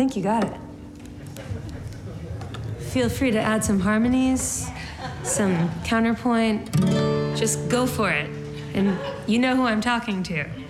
think you got it. Feel free to add some harmonies, some counterpoint. Just go for it. And you know who I'm talking to.